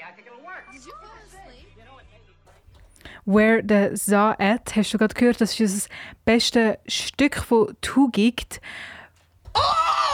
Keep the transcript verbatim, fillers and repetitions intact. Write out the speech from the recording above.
Where the Sa at, hast du gerade gehört, das ist das beste Stück von Too Geeked. Oh!